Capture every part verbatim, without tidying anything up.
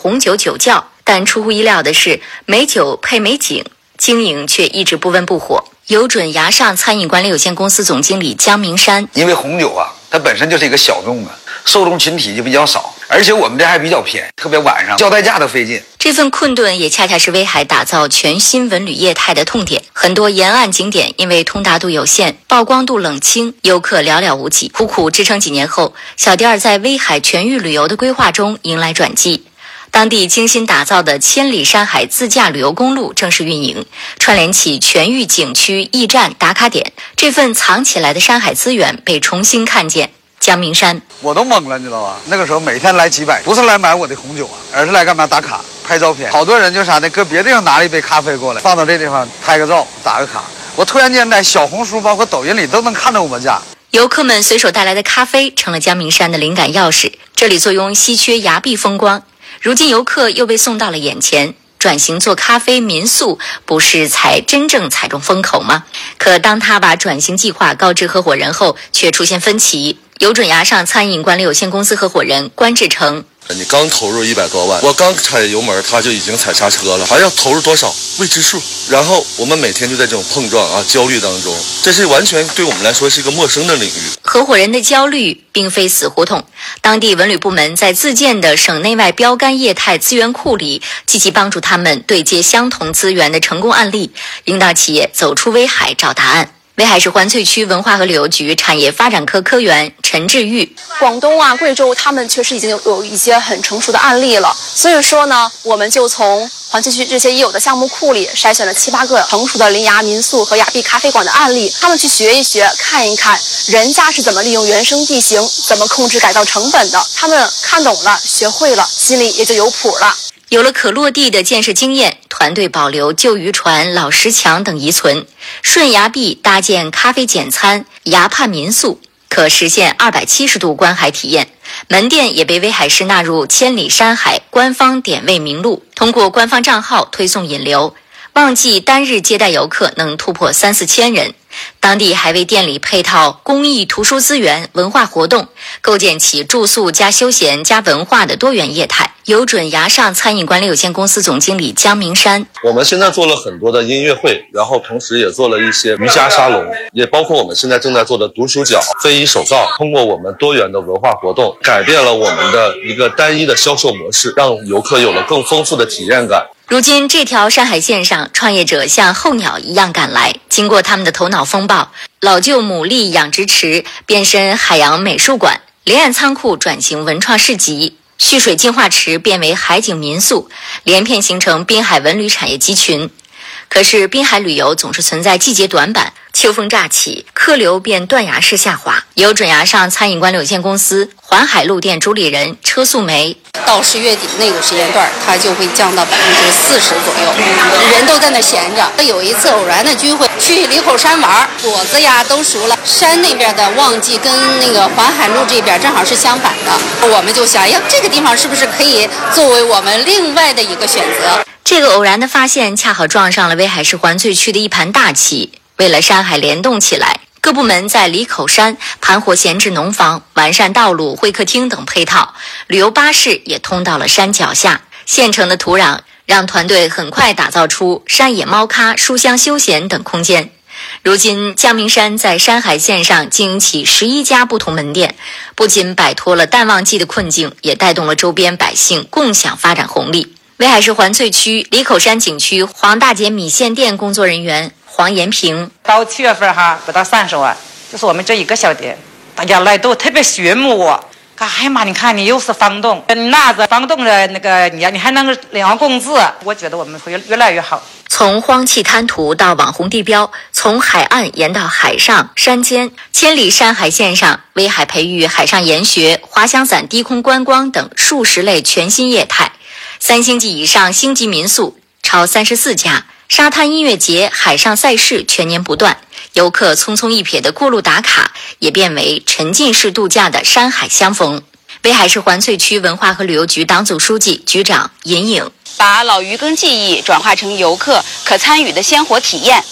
红酒酒窖，但出乎意料的是，美酒配美景，经营却一直不温不火。有准崖上餐饮管理有限公司总经理江明山， 因为红酒啊，它本身就是一个小众的，受众群体就比较少，而且我们这还比较便宜，特别晚上叫代驾都费劲。 这份困顿也恰恰是威海打造全新文旅业态的痛点。很多沿岸景点因为通达度有限，曝光度冷清，游客寥寥无几。苦苦支撑几年后，小店儿在威海全域旅游的规划中迎来转机。当地精心打造的千里山海自驾旅游公路正式运营，串联起全域景区、驿站、打卡点，这份藏起来的山海资源被重新看见。江明山， 我都懵了，你知道吧？那个时候每天来几百，不是来买我的红酒啊，而是来干嘛？打卡、拍照片。好多人就啥呢？搁别的地方拿了一杯咖啡过来，放到这地方拍个照、打个卡。我突然间在小红书、包括抖音里都能看到我们家。 游客们随手带来的咖啡成了江明山的灵感钥匙。这里坐拥稀缺崖壁风光，如今游客又被送到了眼前。转型做咖啡民宿，不是才真正踩中风口吗？可当他把转型计划告知合伙人后，却出现分歧。有准崖上餐饮管理有限公司合伙人关志成， 你刚投入一百多万，我刚踩油门他就已经踩刹车了，还要投入多少未知数。然后我们每天就在这种碰撞啊焦虑当中，这是完全对我们来说是一个陌生的领域。 合伙人的焦虑并非死胡同，当地文旅部门在自建的省内外标杆业态资源库里，积极帮助他们对接相同资源的成功案例，引导企业走出威海找答案。威海市环翠区文化和旅游局产业发展科科员陈志玉， 广东啊、贵州，他们确实已经有有一些很成熟的案例了。所以说呢，我们就从环翠区这些已有的项目库里筛选了七八个成熟的临崖民宿和崖壁咖啡馆的案例，他们去学一学、看一看人家是怎么利用原生地形、怎么控制改造成本的。他们看懂了、学会了，心里也就有谱了。 有了可落地的建设经验，团队保留旧渔船、老石墙等遗存，顺崖壁搭建咖啡简餐、崖畔民宿，可实现二百七十度观海体验。门店也被威海市纳入千里山海官方点位名录，通过官方账号推送引流，旺季单日接待游客能突破三四千人。当地还为店里配套公益图书资源、文化活动，构建起住宿加休闲加文化的多元业态。有准崖上餐饮管理有限公司总经理江明山， 我们现在做了很多的音乐会，然后同时也做了一些瑜伽沙龙，也包括我们现在正在做的读书角、非遗手造，通过我们多元的文化活动，改变了我们的一个单一的销售模式，让游客有了更丰富的体验感。 如今这条山海线上，创业者像候鸟一样赶来，经过他们的头脑风暴，老旧牡蛎养殖池变身海洋美术馆，离岸仓库转型文创市集，蓄水净化池变为海景民宿，连片形成滨海文旅产业集群。可是滨海旅游总是存在季节短板，秋风乍起，客流便断崖式下滑。有准崖上餐饮管理有限公司环海路店主理人车素梅， 到十月底那个时间段，它就会降到百分之四十左右，人都在那闲着。有一次偶然的聚会，去里口山玩，果子呀都熟了。山那边的旺季跟那个环海路这边正好是相反的，我们就想，呀，这个地方是不是可以作为我们另外的一个选择？ 这个偶然的发现恰好撞上了威海市环翠区的一盘大棋。为了山海联动起来，各部门在里口山盘活闲置农房，完善道路、会客厅等配套，旅游巴士也通到了山脚下。现成的土壤让团队很快打造出山野猫咖、书香休闲等空间。如今江明山在山海线上经营起十一家不同门店，不仅摆脱了淡旺季的困境，也带动了周边百姓共享发展红利。威海市环翠区里口山景区黄大姐米线店工作人员黄延平， 到七月份哈不到三十万，就是我们这一个小店，大家来都特别羡慕我。哎呀妈，你看你又是房东，你拿着房东的那个你你还能领工资，我觉得我们会越来越好。 从荒弃滩涂到网红地标，从海岸沿到海上山间，千里山海线上，威海培育海上研学、滑翔伞低空观光等数十类全新业态。三星级以上星级民宿超三十四家，沙滩音乐节、海上赛事全年不断，游客匆匆一瞥的过路打卡也变为沉浸式度假的山海相逢。威海市环翠区文化和旅游局党组书记、局长尹颖， 把老渔耕技艺转化成游客可参与的鲜活体验，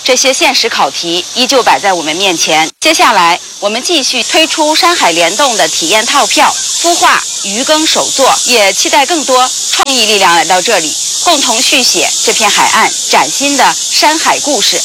这些现实考题依旧摆在我们面前。接下来，我们继续推出山海联动的体验套票，孵化、渔耕手作，也期待更多创意力量来到这里，共同续写这片海岸崭新的山海故事。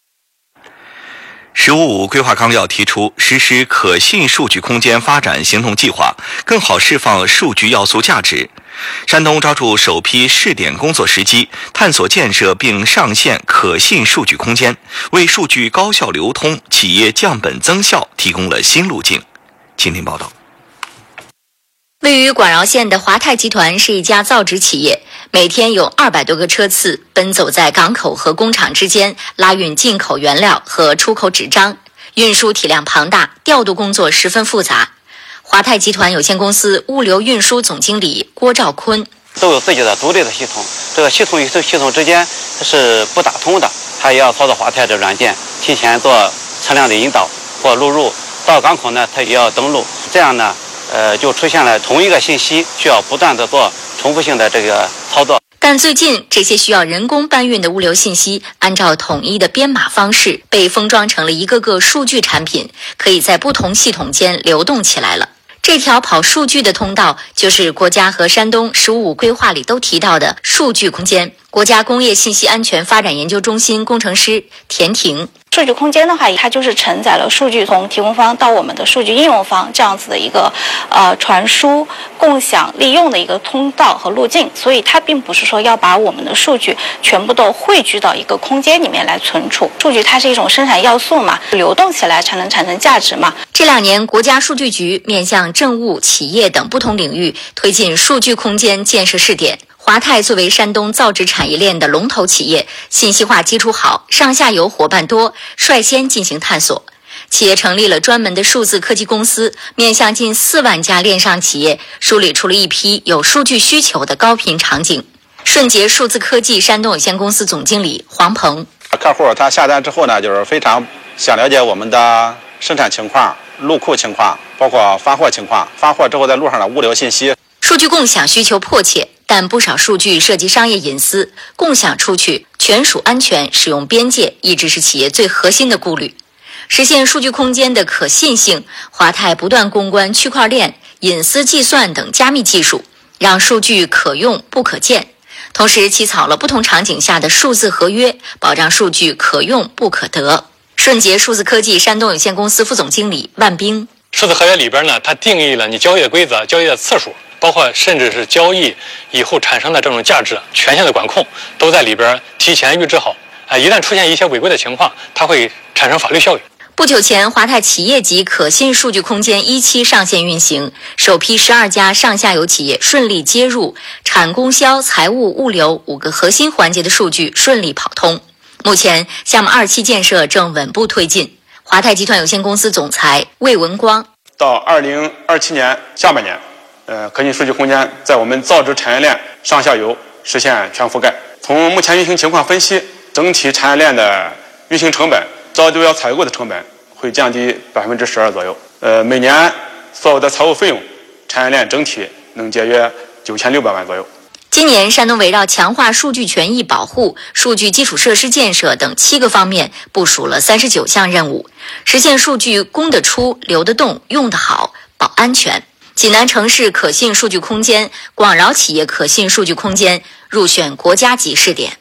十五五规划纲要提出实施可信数据空间发展行动计划，更好释放数据要素价值。山东抓住首批试点工作时机，探索建设并上线可信数据空间，为数据高效流通、企业降本增效提供了新路径。请听报道。 位于广饶县的华泰集团是一家造纸企业，每天有二百多个车次奔走在港口和工厂之间，拉运进口原料和出口纸张，运输体量庞大，调度工作十分复杂。华泰集团有限公司物流运输总经理郭兆坤： 都有自己的独立的系统，这个系统与系统之间是不打通的，它也要操作华泰的软件，提前做车辆的引导或录入，到港口呢它也要登录，这样呢呃，就出现了同一个信息需要不断的做重复性的这个操作。 但最近这些需要人工搬运的物流信息，按照统一的编码方式被封装成了一个个数据产品，可以在不同系统间流动起来了。这条跑数据的通道，就是国家和山东“十五五”规划里都提到的数据空间。国家工业信息安全发展研究中心工程师田婷： 数据空间的话，它就是承载了数据从提供方到我们的数据应用方这样子的一个呃传输、共享、利用的一个通道和路径，所以它并不是说要把我们的数据全部都汇聚到一个空间里面来存储。数据它是一种生产要素嘛，流动起来才能产生价值嘛。 这两年，国家数据局面向政务、企业等不同领域推进数据空间建设试点。华泰作为山东造纸产业链的龙头企业，信息化基础好，上下游伙伴多，率先进行探索。企业成立了专门的数字科技公司，面向近四万家链上企业，梳理出了一批有数据需求的高频场景。顺捷数字科技山东有限公司总经理黄鹏： 客户他下单之后呢，就是非常想了解我们的生产情况、路库情况，包括发货情况，发货之后在路上的物流信息。 数据共享需求迫切，但不少数据涉及商业隐私，共享出去，权属安全、使用边界一直是企业最核心的顾虑。实现数据空间的可信性，华泰不断攻关区块链、隐私计算等加密技术，让数据可用不可见。同时起草了不同场景下的数字合约，保障数据可用不可得。顺捷数字科技山东有限公司副总经理万兵： 数字合约里边呢，它定义了你交易的规则、交易的次数，包括甚至是交易以后产生的这种价值、权限的管控，都在里边提前预置好。啊，一旦出现一些违规的情况，它会产生法律效应。 不久前，华泰企业级可信数据空间一期上线运行，首批十二家上下游企业顺利接入，产供销、财务、物流五个核心环节的数据顺利跑通。目前，项目二期建设正稳步推进。华泰集团有限公司总裁魏文光： 到二零二七年下半年，呃，可信数据空间在我们造纸产业链上下游实现全覆盖。从目前运行情况分析，整体产业链的运行成本，早就要采购的成本会降低百分之十二左右。呃，每年所有的财务费用，产业链整体能节约九千六百万左右。 今年，山东围绕强化数据权益保护、数据基础设施建设等七个方面部署了三十九项任务，实现数据供得出、流得动、用得好、保安全。济南城市可信数据空间、广饶企业可信数据空间入选国家级试点。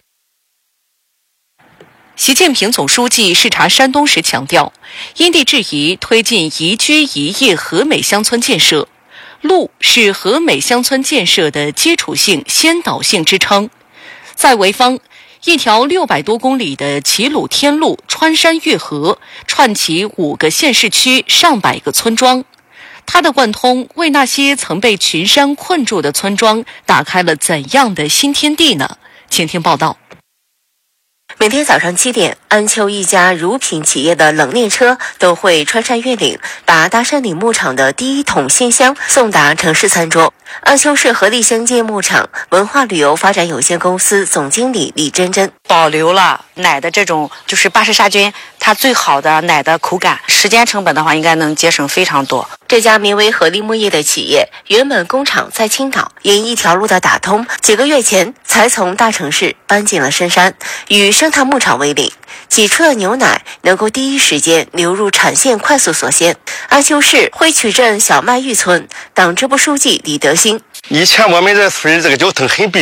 习近平总书记视察山东时强调，因地制宜推进宜居宜业和美乡村建设。路是和美乡村建设的基础性、先导性支撑。在潍坊，一条六百多公里的齐鲁天路穿山越河，串起五个县市区、上百个村庄。它的贯通，为那些曾被群山困住的村庄打开了怎样的新天地呢？请听报道。 每天早上七点，安丘一家乳品企业的冷链车都会穿山越岭，把大山岭牧场的第一桶鲜香送达城市餐桌。安丘市合力乡界牧场文化旅游发展有限公司总经理李珍珍： 保留了奶的这种就是巴氏杀菌，它最好的奶的口感，时间成本的话应该能节省非常多。 这家名为合力木业的企业，原本工厂在青岛，因一条路的打通，几个月前才从大城市搬进了深山。与生态牧场为例，挤出的牛奶能够第一时间流入产线，快速锁鲜。阿丘市辉曲镇小麦峪村党支部书记李德兴： 以前我们这村这个交通很逼